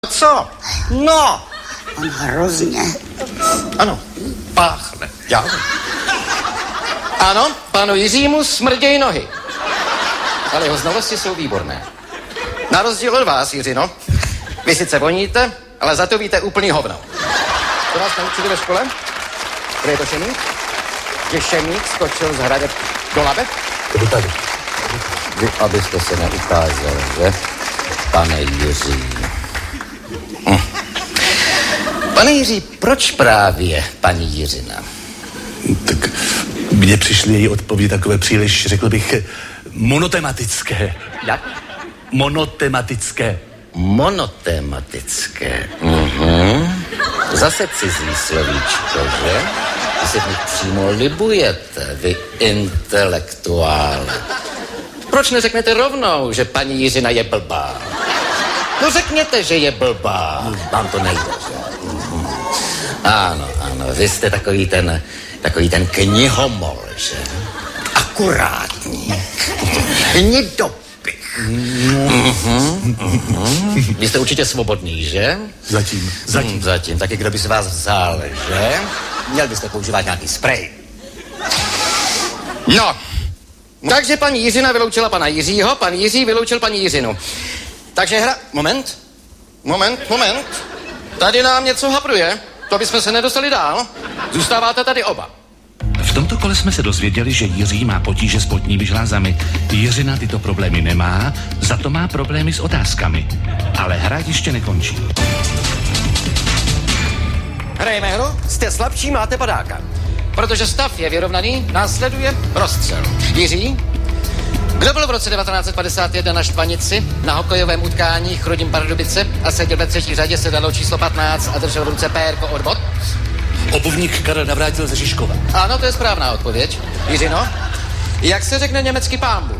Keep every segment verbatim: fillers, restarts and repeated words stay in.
Co? No! On hrozně. Ano, páchne. Já. Ano, panu Jiřímu smrdějí nohy. Ale jeho znalosti jsou výborné. Na rozdíl od vás, Jiřino. Vy sice voníte, ale za to víte úplný hovno. To vás naučili ve škole? Kde je to šemík? Že šemík skočil z hradeb do labe? Jdu tady. Vy, abyste se neukázal, že? Pane Jiří. Hm. Pane Jiří, proč právě paní Jiřina? Tak mně přišly její odpovědi takové příliš, řekl bych, monotematické. Jak? Monotematické. Monotematické. Mhm. Zase cizí slovíčko, že? Vy se v nich přímo libujete, vy intelektuále. Proč neřeknete rovnou, že paní Jiřina je blbá? No řekněte, že je blbá. Vám to nejde, že? Mhm. Ano, ano, vy jste takový ten, takový ten knihomol, že? Akurátní. Hnidopich. Mhm, mhm. Vy jste určitě svobodný, že? Zatím, zatím. Hmm, zatím, taky kdo by se vás vzal, že? Měl byste používat nějaký sprej. No, takže paní Jiřina vyloučila pana Jiřího, pan Jiří vyloučil paní Jiřinu. Takže hra... Moment, moment, moment. Tady nám něco hapruje. To bychom se nedostali dál. Zůstáváte tady oba. V tomto kole jsme se dozvěděli, že Jiří má potíže s potními žlázami. Jiřina tyto problémy nemá, za to má problémy s otázkami. Ale hra ještě nekončí. Hrajeme hru, jste slabší, máte padáka. Protože stav je vyrovnaný, následuje rozstřel. Jiří, kdo byl v roce devatenáct set padesát jedna na Štvanici na hokejovém utkání Chrudim Pardubice a seděl ve třetí řadě, se dalo číslo patnáct a držel v ruce pérko od bod? Obuvník Karel Navrátil ze Žižkova. Ano, to je správná odpověď. Jiřino, jak se řekne německy pámbu?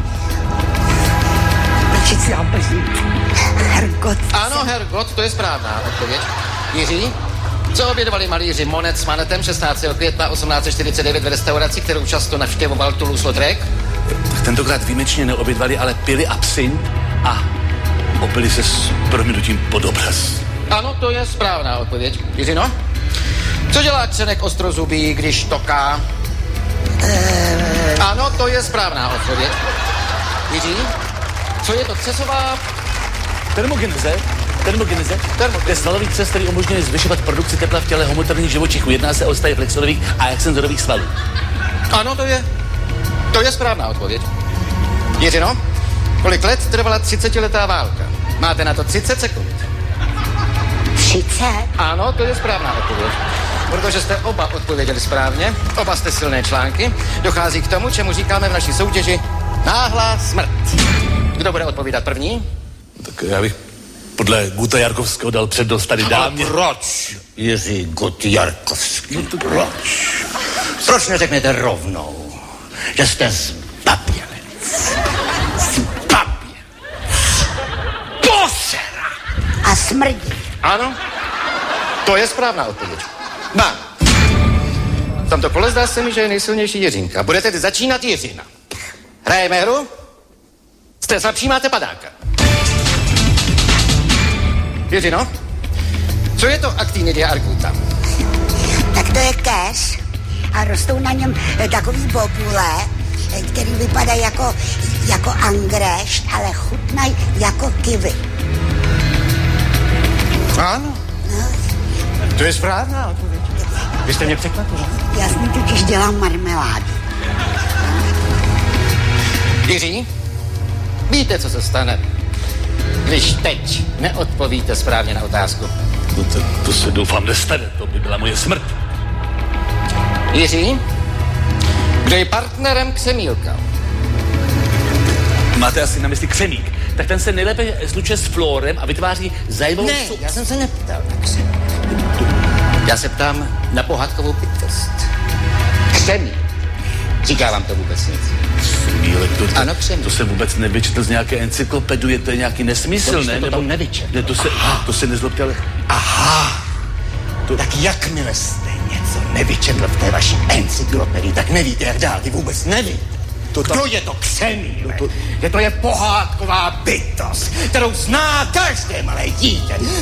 Hergot. Ano, Hergot, to je správná odpověď. Jiří, co obědovali malíři Monet s Manetem šestnáctého května osmnáct set čtyřicet devět v restauraci, kterou často navštěvoval Toulouse-Lautrec? Tentokrát výjimečně neobědvali, ale pili absint a opili se s prominutím pod obraz. Ano, to je správná odpověď. Jiřino, co dělá Křenek ostrozubý, když toká? Uh... Ano, to je správná odpověď. Jiří, co je to třesová? Termogeneze. Termogeneze. Termogeneze. To je svalový třes, který umožňuje zvyšovat produkci tepla v těle homoterních živočichů. Jedná se o stavy flexorových a extenzorových svalů. Ano, to je. To je správná odpověď. Jiřino, kolik let trvala třicetiletá válka? Máte na to třicet sekund. třicet? Ano, to je správná odpověď. Protože jste oba odpověděli správně, oba jste silné články, dochází k tomu, čemu říkáme v naší soutěži náhlá smrt. Kdo bude odpovídat první? Tak já bych podle Guta Jarkovského dal přednost tady dámě. Proč, Jiří Gut Jarkovský? No proč? Proč neřeknete rovnou, že jste zbabělec? Zbabělec. Posera. A smrdí. Ano, to je správná odpověď. Ba. V tomto kole zdá se mi, že je nejsilnější Jiřinka. Bude tedy začínat Jiřina. Hrajeme hru? Jste slabší, máte padáka. Jiřino, co je to actinidia arguta? Tak to je kéř a rostou na něm takový bobule, který vypadají jako, jako angrešt, ale chutnají jako kiwi. Ano. No. To je správná odpověď. Vy jste mě překvapila. Já s ní totiž dělám marmeládu. Jiří, víte, co se stane, když teď neodpovíte správně na otázku? No to, to se doufám nestane, to by byla moje smrt. Jiří, kdo je partnerem Křemílka? Máte asi na mysli Křemík. Tak ten se nejlépe slučuje s Flórem a vytváří zajímavou... Ne, já jsem se neptal na Křemík. Já se ptám na pohádkovou bytost. Křemík. Říká vám to vůbec nic? Křemílek, to, to, ano, Křemík. To se vůbec nevyčetl z nějaké encyklopedie, to je nějaký nesmysl, to ne? To Nebo... tam nevyčetl. Ne, to se, to se nezlobte, ale... Aha. To... Tak jakmile jste něco nevyčetl v té vaší encyklopedii, tak nevíte, jak dál. Vy vůbec nevíte. To ta... Kdo je to Ksemír? No to... Že to je pohádková bytost, kterou zná každé malé dítě.